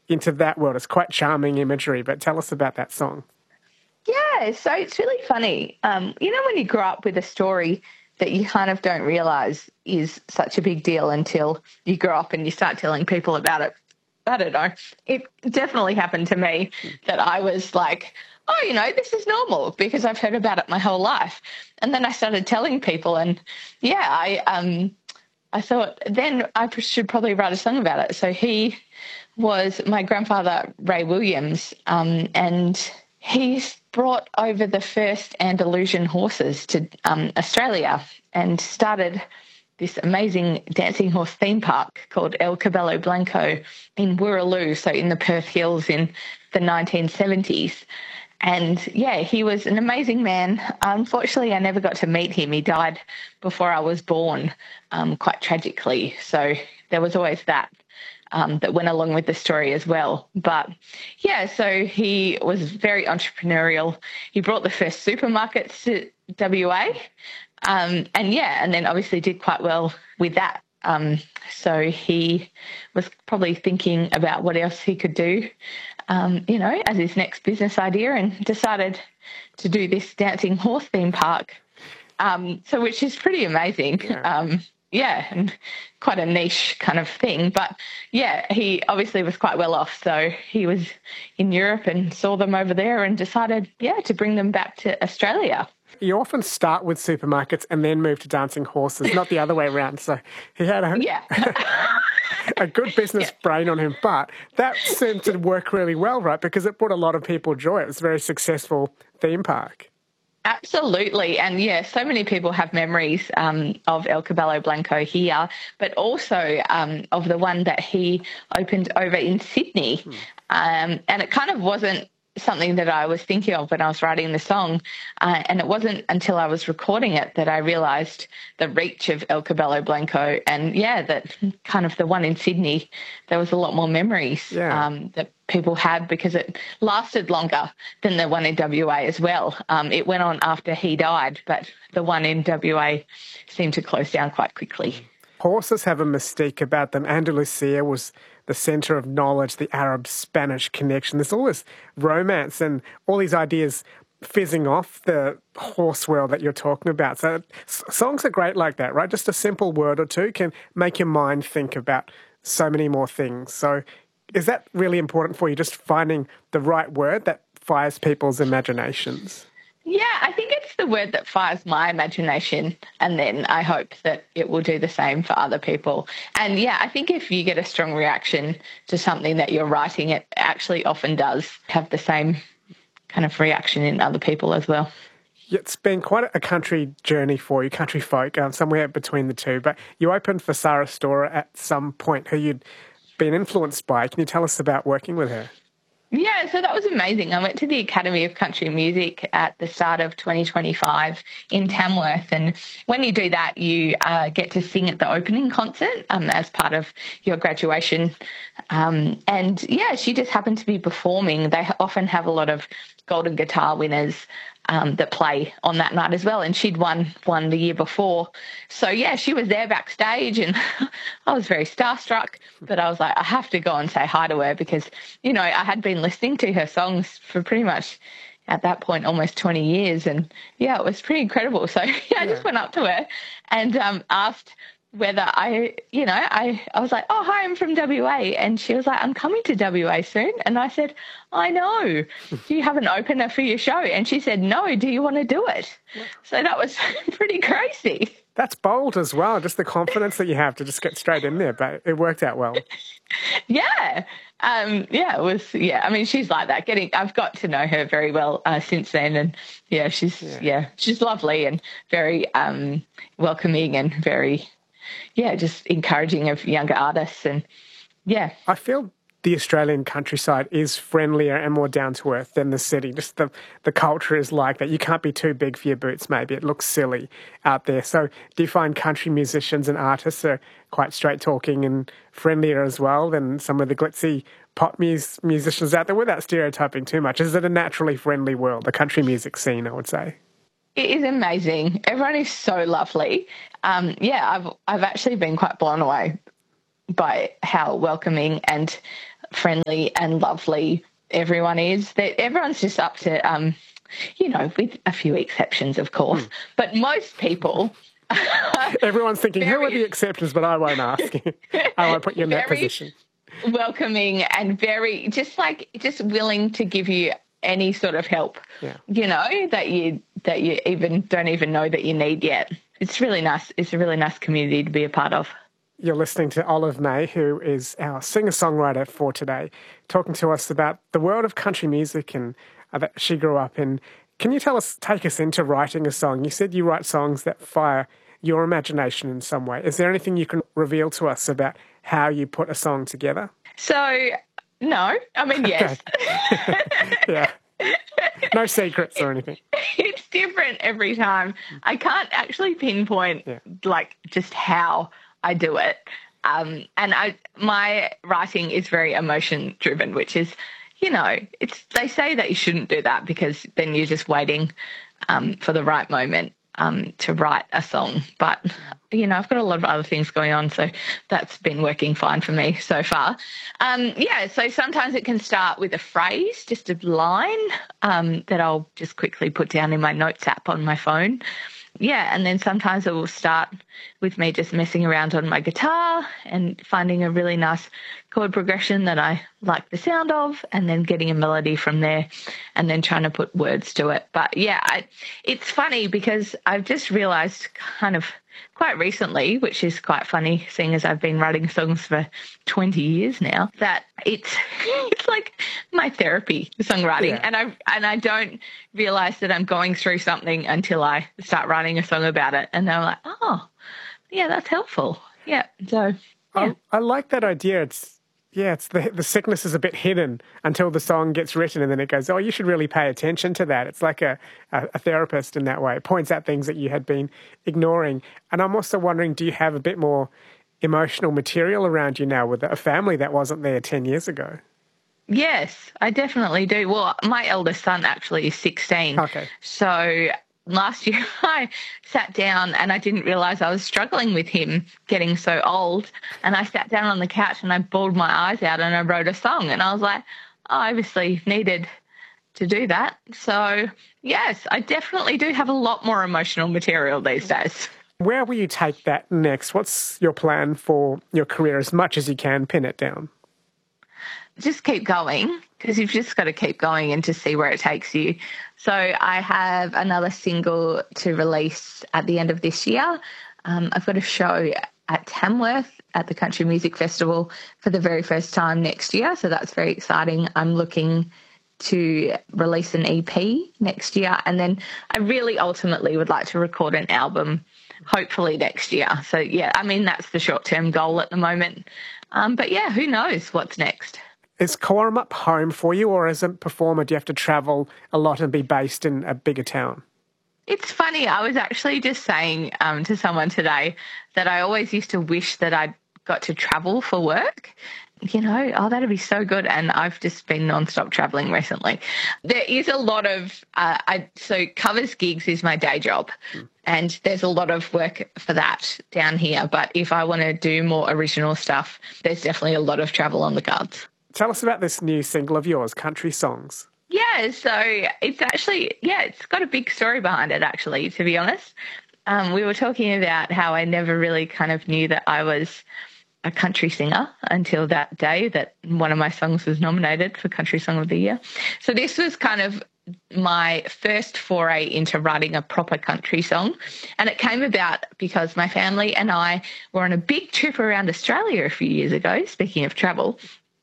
into that world. It's quite charming imagery, but tell us about that song. Yeah, so it's really funny. When you grow up with a story that you kind of don't realise is such a big deal until you grow up and you start telling people about it. I don't know. It definitely happened to me that I was like, oh, this is normal because I've heard about it my whole life. And then I started telling people, and yeah, I thought then I should probably write a song about it. So he was my grandfather, Ray Williams, and he's brought over the first Andalusian horses to Australia and started this amazing dancing horse theme park called El Cabello Blanco in Wooroloo, so in the Perth Hills in the 1970s. And, yeah, he was an amazing man. Unfortunately, I never got to meet him. He died before I was born, quite tragically. So there was always that. That went along with the story as well. But, yeah, so he was very entrepreneurial. He brought the first supermarkets to WA. And then obviously did quite well with that. So he was probably thinking about what else he could do, as his next business idea, and decided to do this dancing horse theme park. Which is pretty amazing. Yeah. And quite a niche kind of thing. But, yeah, he obviously was quite well off. So he was in Europe and saw them over there and decided, to bring them back to Australia. You often start with supermarkets and then move to dancing horses, not the other way around. So he had a good business brain on him, but that seemed to work really well, right? Because it brought a lot of people joy. It was a very successful theme park. Absolutely. And, so many people have memories of El Cabello Blanco here, but also of the one that he opened over in Sydney. And it kind of wasn't something that I was thinking of when I was writing the song. And it wasn't until I was recording it that I realised the reach of El Cabello Blanco. And, that kind of the one in Sydney, there was a lot more memories that people had because it lasted longer than the one in WA as well. It went on after he died, but the one in WA seemed to close down quite quickly. Horses have a mystique about them. Andalusia was the centre of knowledge, the Arab-Spanish connection. There's all this romance and all these ideas fizzing off the horse world that you're talking about. So songs are great like that, right? Just a simple word or two can make your mind think about so many more things. So is that really important for you, just finding the right word that fires people's imaginations? Yeah, I think it's the word that fires my imagination, and then I hope that it will do the same for other people. And, I think if you get a strong reaction to something that you're writing, it actually often does have the same kind of reaction in other people as well. It's been quite a country journey for you, country folk, somewhere between the two. But you opened for Sarah Storer at some point, who you'd been influenced by. Can you tell us about working with her? Yeah, so that was amazing. I went to the Academy of Country Music at the start of 2025 in Tamworth, and when you do that, you get to sing at the opening concert as part of your graduation. She just happened to be performing. They often have a lot of Golden Guitar winners that play on that night as well, and she'd won one the year before. So, she was there backstage, and I was very starstruck, but I was like, I have to go and say hi to her because, I had been listening to her songs for pretty much, at that point, almost 20 years, and, it was pretty incredible. So, I just went up to her and asked whether I was like, oh, hi, I'm from WA. And she was like, I'm coming to WA soon. And I said, I know. Do you have an opener for your show? And she said, no, do you want to do it? So that was pretty crazy. That's bold as well, just the confidence that you have to just get straight in there, but it worked out well. It was, I mean, she's like that. I've got to know her very well since then. And she's lovely and very welcoming and very, just encouraging of younger artists. And I feel the Australian countryside is friendlier and more down to earth than the city. Just the culture is like that. You can't be too big for your boots, maybe. It looks silly out there. So do you find country musicians and artists are quite straight talking and friendlier as well than some of the glitzy pop musicians out there, without stereotyping too much? Is it a naturally friendly world, the country music scene, I would say? It is amazing. Everyone is so lovely. I've actually been quite blown away by how welcoming and friendly and lovely everyone is. That everyone's just up to, with a few exceptions, of course, but most people. Everyone's thinking, who are the exceptions? But I won't ask. I won't put you in that position. Welcoming and very just willing to give you any sort of help. Yeah. That you even don't even know that you need yet. It's really nice. It's a really nice community to be a part of. You're listening to Olive May, who is our singer-songwriter for today, talking to us about the world of country music and that she grew up in. Can you take us into writing a song? You said you write songs that fire your imagination in some way. Is there anything you can reveal to us about how you put a song together? So, no. I mean, yes. Yeah. No secrets or anything. It's different every time. I can't actually pinpoint, just how I do it. My writing is very emotion-driven, which is, they say that you shouldn't do that because then you're just waiting for the right moment to write a song. But, I've got a lot of other things going on, so that's been working fine for me so far. So sometimes it can start with a phrase, just a line that I'll just quickly put down in my notes app on my phone. Yeah, and then sometimes it will start with me just messing around on my guitar and finding a really nice chord progression that I like the sound of, and then getting a melody from there and then trying to put words to it. But, it's funny because I've just realised kind of quite recently, which is quite funny seeing as I've been writing songs for 20 years now, that it's like my therapy, songwriting. Yeah. And I don't realise that I'm going through something until I start writing a song about it. And then I'm like, oh, yeah, that's helpful. Yeah. So, yeah. I like that idea. It's the sickness is a bit hidden until the song gets written, and then it goes, oh, you should really pay attention to that. It's like a therapist in that way. It points out things that you had been ignoring. And I'm also wondering, do you have a bit more emotional material around you now with a family that wasn't there 10 years ago? Yes, I definitely do. Well, my eldest son actually is 16. Okay. So last year I sat down and I didn't realise I was struggling with him getting so old. And I sat down on the couch and I bawled my eyes out and I wrote a song. And I was like, I obviously needed to do that. So, yes, I definitely do have a lot more emotional material these days. Where will you take that next? What's your plan for your career, as much as you can pin it down? Just keep going, because you've just got to keep going and to see where it takes you. So I have another single to release at the end of this year. I've got a show at Tamworth at the Country Music Festival for the very first time next year, so that's very exciting. I'm looking to release an EP next year, and then I really ultimately would like to record an album hopefully next year. So, that's the short-term goal at the moment. But, who knows what's next. Is Cowarup home for you, or as a performer do you have to travel a lot and be based in a bigger town? It's funny. I was actually just saying to someone today that I always used to wish that I'd got to travel for work. That'd be so good. And I've just been nonstop traveling recently. There is a lot of, so covers gigs is my day job. And there's a lot of work for that down here. But if I want to do more original stuff, there's definitely a lot of travel on the cards. Tell us about this new single of yours, Country Songs. Yeah, so it's actually, it's got a big story behind it, actually, to be honest. We were talking about how I never really kind of knew that I was a country singer until that day that one of my songs was nominated for Country Song of the Year. So this was kind of my first foray into writing a proper country song. And it came about because my family and I were on a big trip around Australia a few years ago, speaking of travel.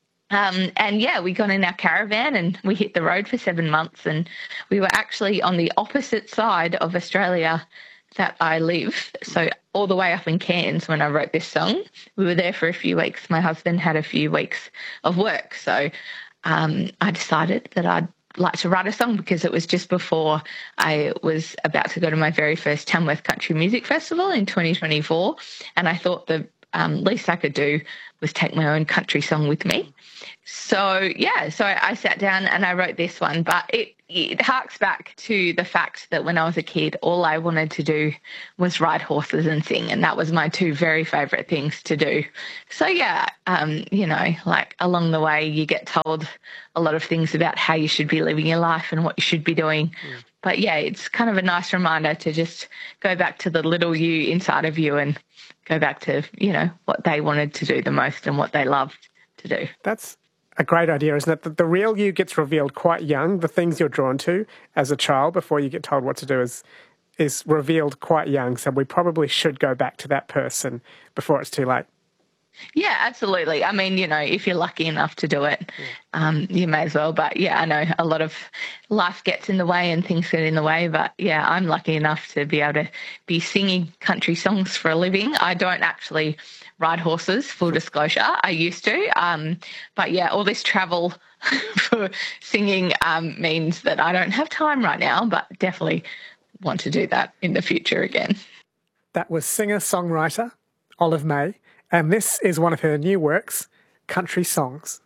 We got in our caravan and we hit the road for 7 months, and we were actually on the opposite side of Australia that I live. So all the way up in Cairns when I wrote this song. We were there for a few weeks. My husband had a few weeks of work. So I decided that I'd like to write a song because it was just before I was about to go to my very first Tamworth Country Music Festival in 2024. And I thought the least I could do was take my own country song with me. So I sat down and I wrote this one, but it it harks back to the fact that when I was a kid, all I wanted to do was ride horses and sing, and that was my two very favourite things to do. So yeah, like along the way, you get told a lot of things about how you should be living your life and what you should be doing. But yeah, it's kind of a nice reminder to just go back to the little you inside of you and go back to, what they wanted to do the most and what they loved to do. That's a great idea, isn't it? That the real you gets revealed quite young. The things you're drawn to as a child before you get told what to do is revealed quite young. So we probably should go back to that person before it's too late. Yeah, absolutely. I mean, if you're lucky enough to do it, you may as well. But yeah, I know a lot of life gets in the way and things get in the way. But yeah, I'm lucky enough to be able to be singing country songs for a living. I don't actually ride horses, full disclosure. I used to. But yeah, all this travel for singing means that I don't have time right now, but definitely want to do that in the future again. That was singer-songwriter Olive May. And this is one of her new works, Country Songs.